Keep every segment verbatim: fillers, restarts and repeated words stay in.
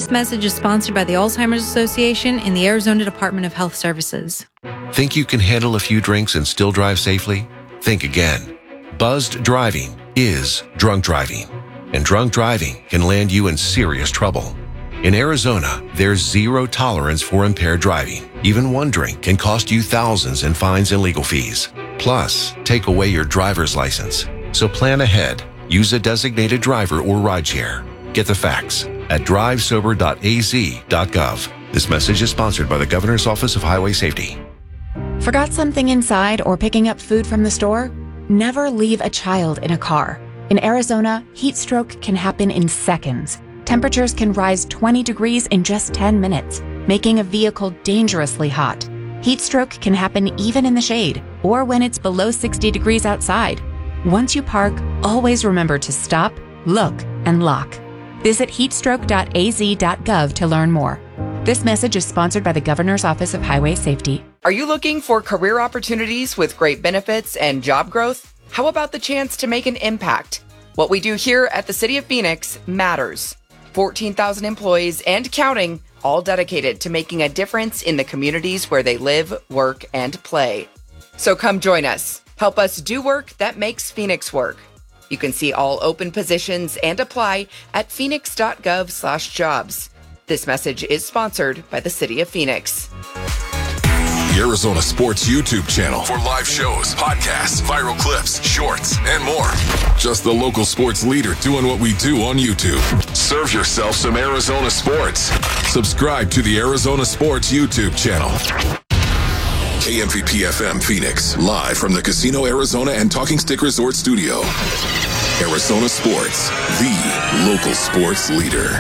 This message is sponsored by the Alzheimer's Association and the Arizona Department of Health Services. Think you can handle a few drinks and still drive safely? Think again. Buzzed driving is drunk driving, and drunk driving can land you in serious trouble. In Arizona, there's zero tolerance for impaired driving. Even one drink can cost you thousands in fines and legal fees. Plus, take away your driver's license. So plan ahead. Use a designated driver or rideshare. Get the facts at drive sober dot a z dot gov. This message is sponsored by the Governor's Office of Highway Safety. Forgot something inside or picking up food from the store? Never leave a child in a car. In Arizona, heat stroke can happen in seconds. Temperatures can rise twenty degrees in just ten minutes, making a vehicle dangerously hot. Heat stroke can happen even in the shade or when it's below sixty degrees outside. Once you park, always remember to stop, look, and lock. Visit heat stroke dot a z dot gov to learn more. This message is sponsored by the Governor's Office of Highway Safety. Are you looking for career opportunities with great benefits and job growth? How about the chance to make an impact? What we do here at the City of Phoenix matters. fourteen thousand employees and counting, all dedicated to making a difference in the communities where they live, work, and play. So come join us. Help us do work that makes Phoenix work. You can see all open positions and apply at phoenix dot gov slash jobs. This message is sponsored by the City of Phoenix. The Arizona Sports YouTube channel for live shows, podcasts, viral clips, shorts, and more. Just the local sports leader doing what we do on YouTube. Serve yourself some Arizona sports. Subscribe to the Arizona Sports YouTube channel. K M V P F M Phoenix, live from the Casino Arizona and Talking Stick Resort Studio. Arizona Sports, the local sports leader.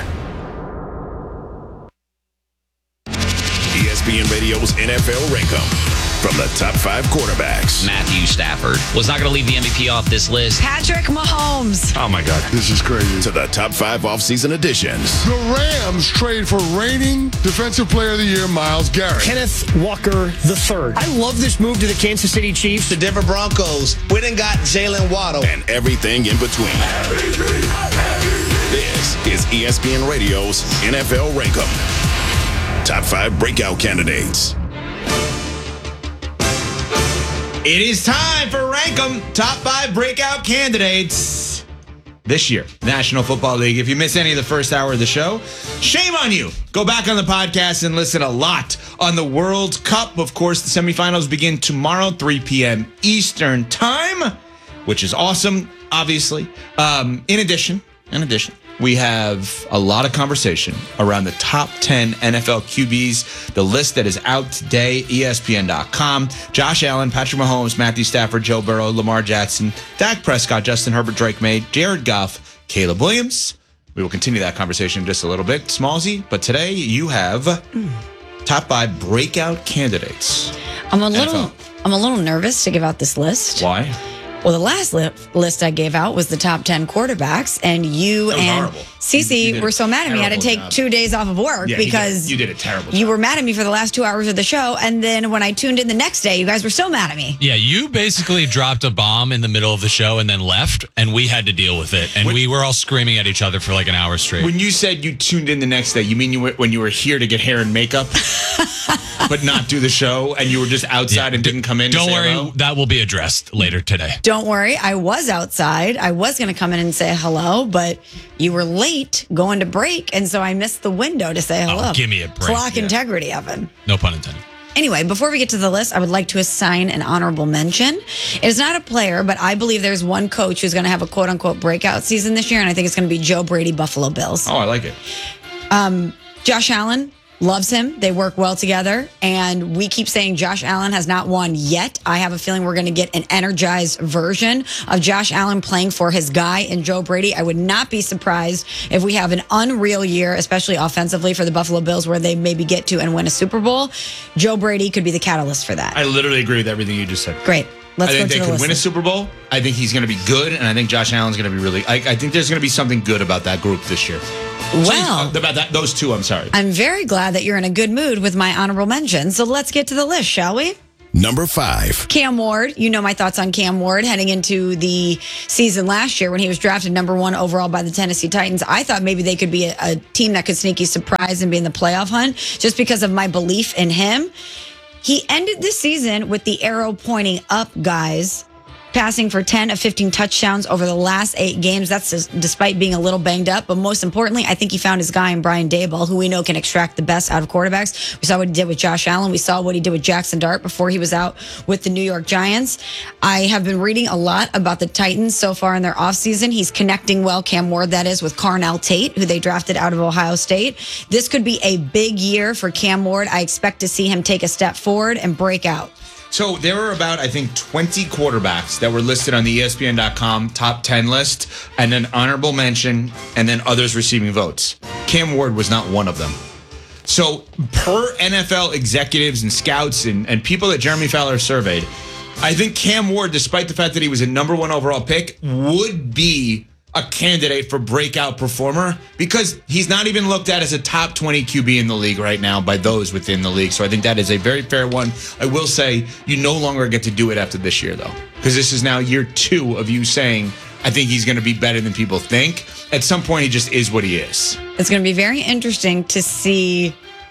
E S P N Radio's N F L Rankum. From the top five quarterbacks. Matthew Stafford was not going to leave the M V P off this list. Patrick Mahomes. Oh, my God. This is crazy. To the top five offseason additions. The Rams trade for reigning Defensive Player of the Year, Myles Garrett. Kenneth Walker the third. I love this move to the Kansas City Chiefs. The Denver Broncos went and got Jalen Waddle. And everything in between. Everything, everything. This is E S P N Radio's N F L Rankum. Top five breakout candidates. It is time for Rank 'em, top five breakout candidates this year, National Football League. If you miss any of the first hour of the show, shame on you. Go back on the podcast and listen a lot on the World Cup. Of course, the semifinals begin tomorrow, three p.m. Eastern time, which is awesome, obviously. Um, in addition, in addition, we have a lot of conversation around the top ten N F L Q Bs, the list that is out today, E S P N dot com. Josh Allen, Patrick Mahomes, Matthew Stafford, Joe Burrow, Lamar Jackson, Dak Prescott, Justin Herbert, Drake May, Jared Goff, Caleb Williams. We will continue that conversation in just a little bit, Smallsy. But today you have top five breakout candidates. I'm a little, N F L. I'm a little nervous to give out this list. Why? Well, the last li- list I gave out was the top ten quarterbacks, and you and Cece were so mad at me I had to take job. two days off of work Yeah, you because did, you did a terrible you job. were mad at me for the last two hours of the show, and then when I tuned in the next day, you guys were still mad at me. Yeah, you basically dropped a bomb in the middle of the show and then left, and we had to deal with it, and When- we were all screaming at each other for like an hour straight. When you said you tuned in the next day, you mean you were, when you were here to get hair and makeup, but not do the show, and you were just outside Yeah, and didn't come in? to Don't say worry, hello? that will be addressed later today. Don't worry, I was outside. I was going to come in and say hello, but you were late going to break, and so I missed the window to say hello. Oh, give me a break. Clock Yeah. integrity, Evan. No pun intended. Anyway, before we get to the list, I would like to assign an honorable mention. It's not a player, but I believe there's one coach who's going to have a quote-unquote breakout season this year, and I think it's going to be Joe Brady, Buffalo Bills. Oh, I like it. Um, Josh Allen loves him. They work well together, and we keep saying Josh Allen has not won yet. I have a feeling we're going to get an energized version of Josh Allen playing for his guy and Joe Brady. I would not be surprised if we have an unreal year, especially offensively for the Buffalo Bills, where they maybe get to and win a Super Bowl. Joe Brady could be the catalyst for that. I literally agree with everything you just said. Great. Let's I go think to they the could win a list. Super Bowl. I think he's going to be good, and I think Josh Allen's going to be really. I, I think there's going to be something good about that group this year. Well, about that, those two. I'm sorry. I'm very glad that you're in a good mood with my honorable mention. So let's get to the list, shall we? Number five. Cam Ward. You know my thoughts on Cam Ward heading into the season last year when he was drafted number one overall by the Tennessee Titans. I thought maybe they could be a, a team that could sneaky surprise and be in the playoff hunt just because of my belief in him. He ended this season with the arrow pointing up, guys, passing for ten of fifteen touchdowns over the last eight games. That's just, despite being a little banged up. But most importantly, I think he found his guy in Brian Daboll, who we know can extract the best out of quarterbacks. We saw what he did with Josh Allen. We saw what he did with Jackson Dart before he was out with the New York Giants. I have been reading a lot about the Titans so far in their offseason. He's connecting well, Cam Ward, that is, with Carnell Tate, who they drafted out of Ohio State. This could be a big year for Cam Ward. I expect to see him take a step forward and break out. So there were about, I think, twenty quarterbacks that were listed on the E S P N dot com top ten list, and then honorable mention, and then others receiving votes. Cam Ward was not one of them. So per N F L executives and scouts and, and people that Jeremy Fowler surveyed, I think Cam Ward, despite the fact that he was a number one overall pick, would be a candidate for breakout performer because he's not even looked at as a top twenty Q B in the league right now by those within the league. So I think that is a very fair one. I will say you no longer get to do it after this year, though, because this is now year two of you saying, I think he's going to be better than people think. At some point, he just is what he is. It's going to be very interesting to see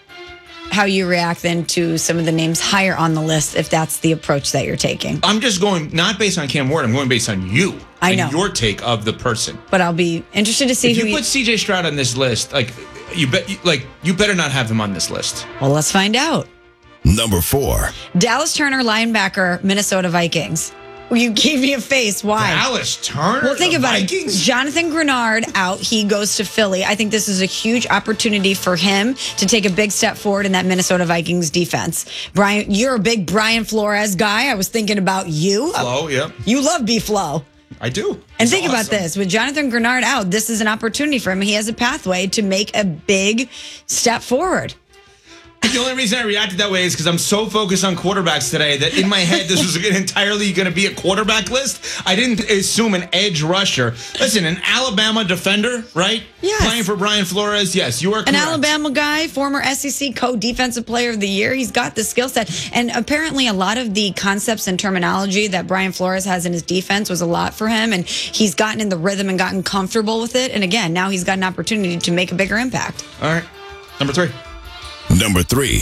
how you react then to some of the names higher on the list if that's the approach that you're taking. I'm just going not based on Cam Ward. I'm going based on you. I and know. Your take of the person. But I'll be interested to see if who you put C J Stroud on this list, like you bet like you better not have him on this list. Well, let's find out. Number four. Dallas Turner, linebacker, Minnesota Vikings. You gave me a face. Why? Dallas Turner? Well, think the about Vikings? it. Jonathan Grenard out. He goes to Philly. I think this is a huge opportunity for him to take a big step forward in that Minnesota Vikings defense. Brian, you're a big Brian Flores guy. I was thinking about you. Flo, yeah. You love B-Flow. I do. And He's think about awesome. this. With Jonathan Grenard out, this is an opportunity for him. He has a pathway to make a big step forward. The only reason I reacted that way is because I'm so focused on quarterbacks today that in my head this was entirely going to be a quarterback list. I didn't assume an edge rusher. Listen, an Alabama defender, right? Yes. Playing for Brian Flores, yes, you are correct. An Alabama guy, former S E C co-defensive player of the year. He's got the skill set. And apparently a lot of the concepts and terminology that Brian Flores has in his defense was a lot for him. And he's gotten in the rhythm and gotten comfortable with it. And again, now he's got an opportunity to make a bigger impact. All right. Number three. Number three.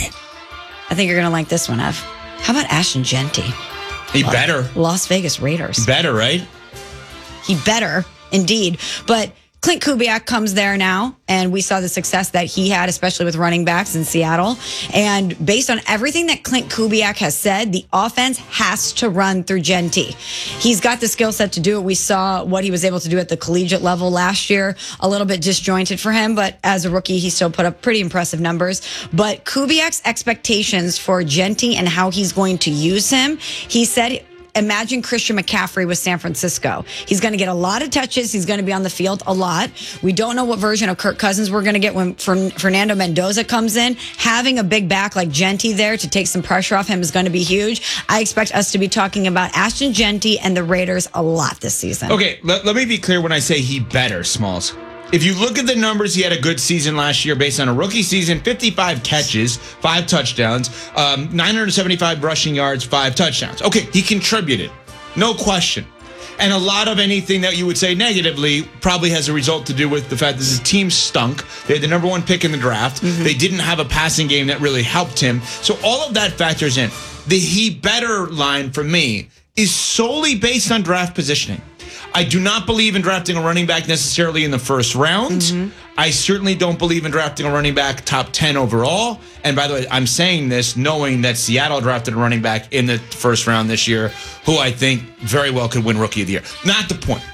I think you're going to like this one, Ev. How about Ashton Genty? He better. Las Vegas Raiders. He better, right? He better, indeed. But Clint Kubiak comes there now, and we saw the success that he had, especially with running backs in Seattle. And based on everything that Clint Kubiak has said, the offense has to run through Genty. He's got the skill set to do it. We saw what he was able to do at the collegiate level last year, a little bit disjointed for him, but as a rookie, he still put up pretty impressive numbers. But Kubiak's expectations for Genty and how he's going to use him, he said, imagine Christian McCaffrey with San Francisco. He's going to get a lot of touches. He's going to be on the field a lot. We don't know what version of Kirk Cousins we're going to get when Fernando Mendoza comes in. Having a big back like Genty there to take some pressure off him is going to be huge. I expect us to be talking about Ashton Genty and the Raiders a lot this season. Okay, let, let me be clear when I say he better, Smalls. If you look at the numbers, he had a good season last year based on a rookie season, fifty-five catches, five touchdowns, um, nine hundred seventy-five rushing yards, five touchdowns. Okay, he contributed. No question. And a lot of anything that you would say negatively probably has a result to do with the fact that his team stunk. They had the number one pick in the draft. Mm-hmm. They didn't have a passing game that really helped him. So all of that factors in. The he better line for me is solely based on draft positioning. I do not believe in drafting a running back necessarily in the first round. Mm-hmm. I certainly don't believe in drafting a running back top ten overall. And by the way, I'm saying this knowing that Seattle drafted a running back in the first round this year who I think very well could win Rookie of the Year. Not the point.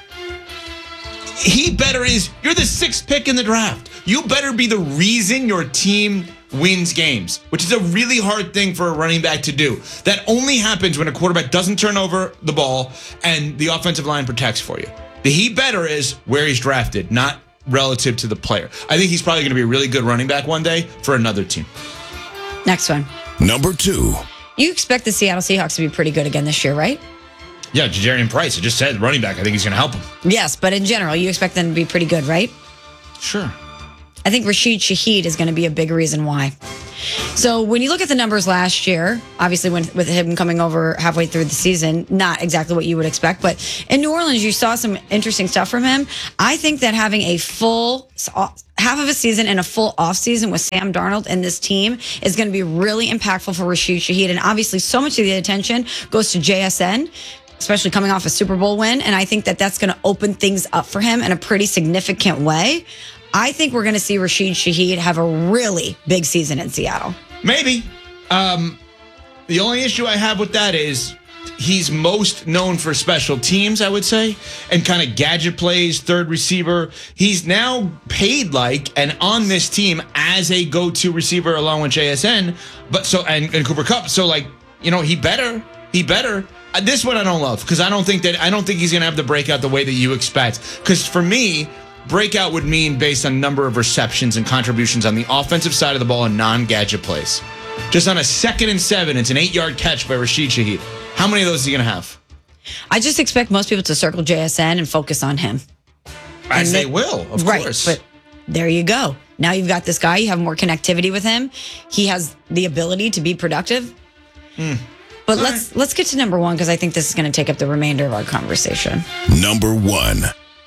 He better is, you're the sixth pick in the draft. You better be the reason your team wins games, which is a really hard thing for a running back to do. That only happens when a quarterback doesn't turn over the ball and the offensive line protects for you. The he better is where he's drafted, not relative to the player. I think he's probably going to be a really good running back one day for another team. Next one. Number two. You expect the Seattle Seahawks to be pretty good again this year, right? Yeah, Jadarian Price. I just said running back. I think he's going to help him. Yes, but in general, you expect them to be pretty good, right? Sure. I think Rashid Shaheed is going to be a big reason why. So when you look at the numbers last year, obviously when, with him coming over halfway through the season, not exactly what you would expect, but in New Orleans, you saw some interesting stuff from him. I think that having a full half of a season and a full offseason with Sam Darnold and this team is going to be really impactful for Rashid Shaheed. And obviously so much of the attention goes to J S N, especially coming off a Super Bowl win. And I think that that's going to open things up for him in a pretty significant way. I think we're going to see Rashid Shaheed have a really big season in Seattle. Maybe. Um, the only issue I have with that is he's most known for special teams, I would say, and kind of gadget plays, third receiver. He's now paid like and on this team as a go-to receiver along with J S N, but so and, and Cooper Kupp. So like, you know, he better, he better. Uh, this one I don't love because I don't think that I don't think he's going to have the breakout the way that you expect. Because for me, breakout would mean based on number of receptions and contributions on the offensive side of the ball and non-gadget plays. Just on a second and seven, it's an eight-yard catch by Rashid Shaheed. How many of those is he going to have? I just expect most people to circle J S N and focus on him. As and they, they will, of right, course. But there you go. Now you've got this guy. You have more connectivity with him. He has the ability to be productive. Mm. But All let's right. let's get to number one because I think this is going to take up the remainder of our conversation. Number one.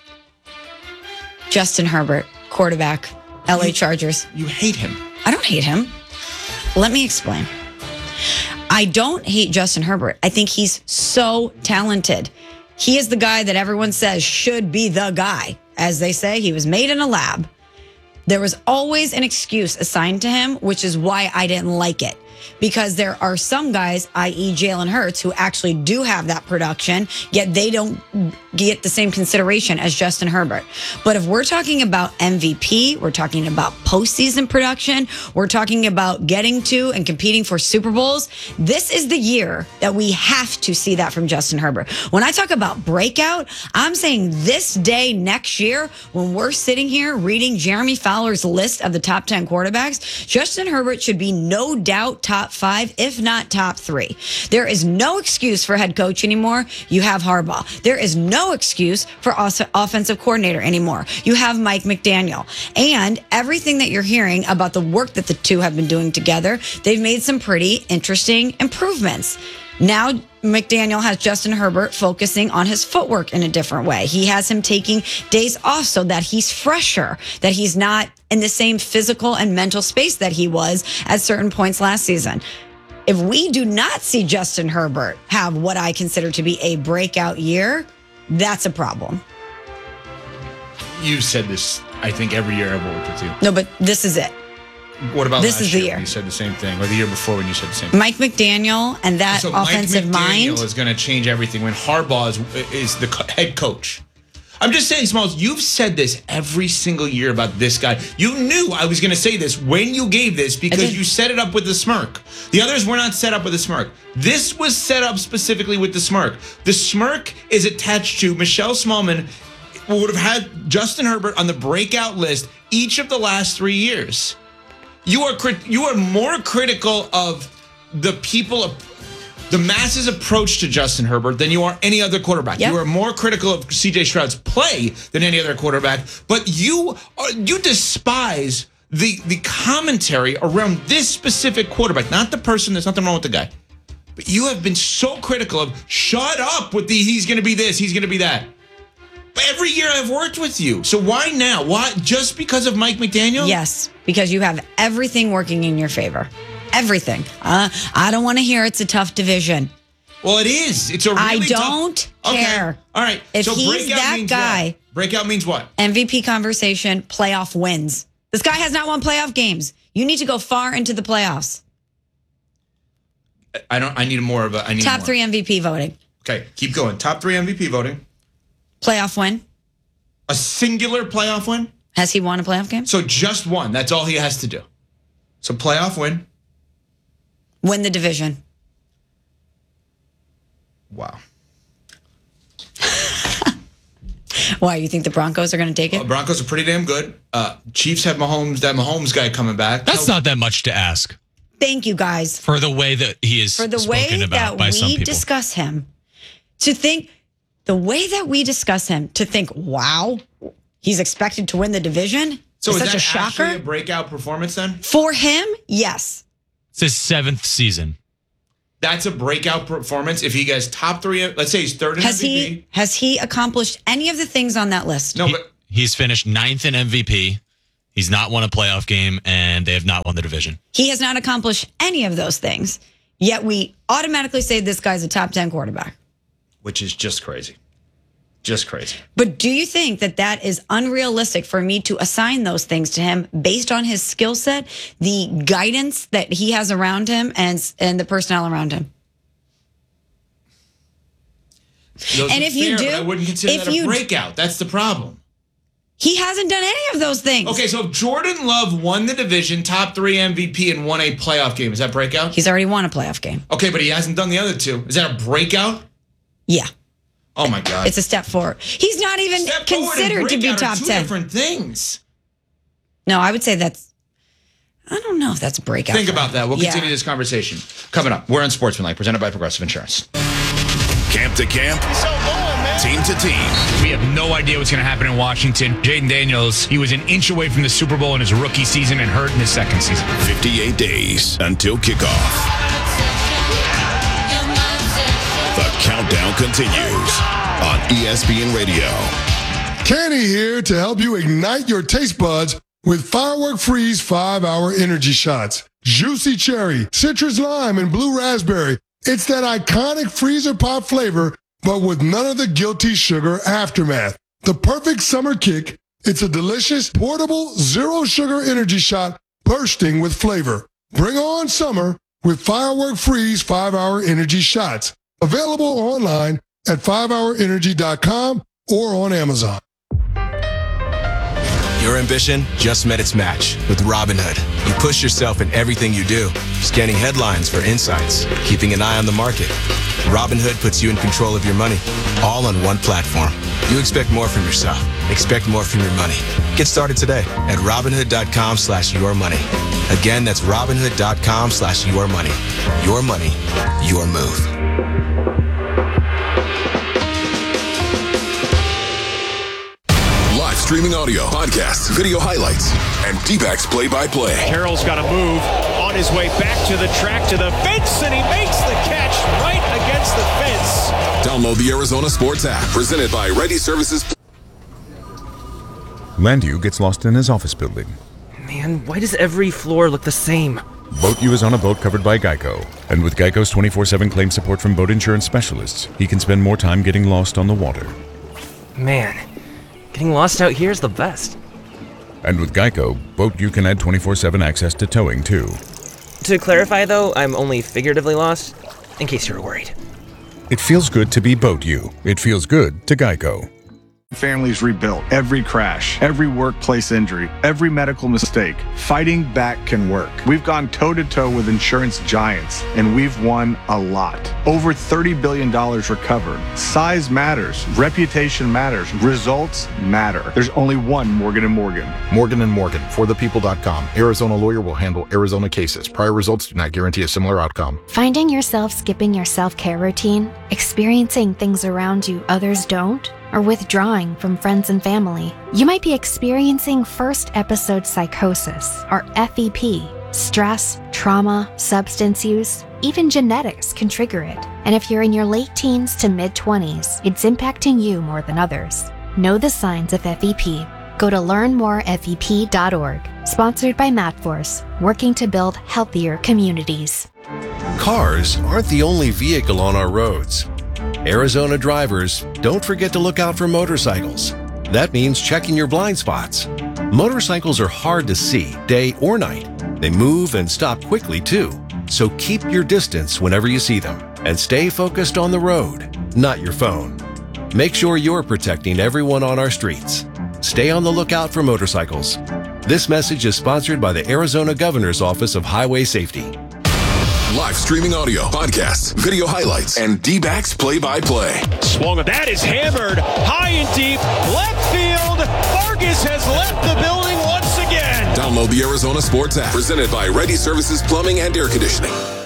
Justin Herbert, quarterback, L A Chargers. You hate him. I don't hate him. Let me explain. I don't hate Justin Herbert. I think he's so talented. He is the guy that everyone says should be the guy. As they say, he was made in a lab. There was always an excuse assigned to him, which is why I didn't like it. Because there are some guys, that is. Jalen Hurts, who actually do have that production, yet they don't get the same consideration as Justin Herbert. But if we're talking about M V P, we're talking about postseason production, we're talking about getting to and competing for Super Bowls, this is the year that we have to see that from Justin Herbert. When I talk about breakout, I'm saying this day next year, when we're sitting here reading Jeremy Fowler's list of the top ten quarterbacks, Justin Herbert should be no doubt top five, if not top three. There is no excuse for head coach anymore. You have Harbaugh. There is no excuse for offensive coordinator anymore. You have Mike McDaniel. And everything that you're hearing about the work that the two have been doing together, they've made some pretty interesting improvements. Now, McDaniel has Justin Herbert focusing on his footwork in a different way. He has him taking days off so that he's fresher, that he's not in the same physical and mental space that he was at certain points last season. If we do not see Justin Herbert have what I consider to be a breakout year, that's a problem. You've said this, I think, every year I've worked with you. No, but this is it. What about this last is the year? year. You said the same thing, or the year before when you said the same thing. Mike McDaniel and that so offensive Mike McDaniel mind is going to change everything when Harbaugh is, is the co- head coach. I'm just saying, Smalls, you've said this every single year about this guy. You knew I was going to say this when you gave this because you set it up with the smirk. The others were not set up with a smirk. This was set up specifically with the smirk. The smirk is attached to Michelle Smallman, who would have had Justin Herbert on the breakout list each of the last three years. You are crit- you are more critical of the people, of the masses' approach to Justin Herbert than you are any other quarterback. Yep. You are more critical of C J Stroud's play than any other quarterback. But you are, you despise the the commentary around this specific quarterback, not the person. There's nothing wrong with the guy, but you have been so critical of. Shut up with the he's going to be this, he's going to be that. Every year I've worked with you. So why now? Why? Just because of Mike McDaniel? Yes, because you have everything working in your favor. Everything. Uh, I don't want to hear it's a tough division. Well, it is. It's a really I tough... don't care. Okay. All right. If so he's that means guy... What? Breakout means what? M V P conversation, playoff wins. This guy has not won playoff games. You need to go far into the playoffs. I don't. I need more of a... I need Top more. three M V P voting. Okay, keep going. Top three M V P voting. Playoff win. A singular playoff win? Has he won a playoff game? So just one. That's all he has to do. So playoff win. Win the division. Wow. Why, you think the Broncos are going to take it? Uh, Broncos are pretty damn good. Uh, Chiefs have Mahomes, that Mahomes guy coming back. That's How- not that much to ask. Thank you, guys. For the way that he is For the spoken way about that by some we people. discuss him. To think, the way that we discuss him, to think, wow, he's expected to win the division? So is is such that a shocker. actually a breakout performance then? For him, yes. It's his seventh season. That's a breakout performance. If he gets top three, let's say he's third in Has M V P. he has he accomplished any of the things on that list? No, He- but he's finished ninth in M V P. He's not won a playoff game, and they have not won the division. He has not accomplished any of those things. Yet we automatically say this guy's a top ten quarterback. which is just crazy. Just crazy. But do you think that that is unrealistic for me to assign those things to him based on his skill set, the guidance that he has around him, and and the personnel around him? Those And are if you fair, do- but I wouldn't consider if that a you- breakout. That's the problem. He hasn't done any of those things. Okay, so if Jordan Love won the division, top three M V P, and won a playoff game, is that breakout? He's already won a playoff game. Okay, but he hasn't done the other two. Is that a breakout? Yeah. Oh my God. It's a step forward. He's not even Step forward and considered to be breakout are top two ten. different things. No, I would say that's, I don't know if that's a breakout. Think about that. We'll Yeah. continue this conversation. Coming up, we're on Sportsmanlike, presented by Progressive Insurance. Camp to camp, team to team. We have no idea what's going to happen in Washington. Jaden Daniels, he was an inch away from the Super Bowl in his rookie season and hurt in his second season. fifty-eight days until kickoff. The countdown continues on E S P N Radio. Kenny here to help you ignite your taste buds with Firework Freeze five hour energy shots. Juicy cherry, citrus lime, and blue raspberry. It's that iconic freezer pop flavor, but with none of the guilty sugar aftermath. The perfect summer kick. It's a delicious, portable, zero sugar energy shot bursting with flavor. Bring on summer with Firework Freeze five hour energy shots. Available online at five hour energy dot com or on Amazon. Your ambition just met its match with Robinhood. You push yourself in everything you do, scanning headlines for insights, keeping an eye on the market. Robinhood puts you in control of your money, all on one platform. You expect more from yourself. Expect more from your money. Get started today at Robinhood.com slash your money. Again, that's Robinhood.com slash your money. Your money, your move. Live streaming audio, podcasts, video highlights, and D-backs play-by-play. Carroll's got to move on his way back to the track, to the fence, and he makes the catch right against the fence. Download the Arizona Sports app, presented by Ready Services. Landu gets lost in his office building. Man, why does every floor look the same? Boat U is on a boat covered by Geico. And with Geico's twenty-four seven claim support from boat insurance specialists, he can spend more time getting lost on the water. Man, getting lost out here is the best. And with Geico, Boat U can add twenty-four seven access to towing, too. To clarify, though, I'm only figuratively lost, in case you were worried. It feels good to be Boat U. It feels good to Geico. Families rebuilt. Every crash, every workplace injury, every medical mistake. Fighting back can work. We've gone toe-to-toe with insurance giants, and we've won a lot. Over thirty billion dollars recovered. Size matters. Reputation matters. Results matter. There's only one Morgan and Morgan. Morgan and Morgan, for the people dot com. Arizona lawyer will handle Arizona cases. Prior results do not guarantee a similar outcome. Finding yourself skipping your self-care routine, experiencing things around you others don't, or withdrawing from friends and family. You might be experiencing first episode psychosis, or F E P. Stress, trauma, substance use, even genetics can trigger it. And if you're in your late teens to mid-twenties, it's impacting you more than others. Know the signs of F E P. Go to learn more F E P dot org. Sponsored by MatForce, working to build healthier communities. Cars aren't the only vehicle on our roads. Arizona drivers, don't forget to look out for motorcycles. That means checking your blind spots. Motorcycles are hard to see, day or night. They move and stop quickly, too. So keep your distance whenever you see them. And stay focused on the road, not your phone. Make sure you're protecting everyone on our streets. Stay on the lookout for motorcycles. This message is sponsored by the Arizona Governor's Office of Highway Safety. Live streaming audio, podcasts, video highlights, and D-backs play-by-play. Swung it. That is hammered high and deep. Left field. Vargas has left the building once again. Download the Arizona Sports app, presented by Ready Services Plumbing and Air Conditioning.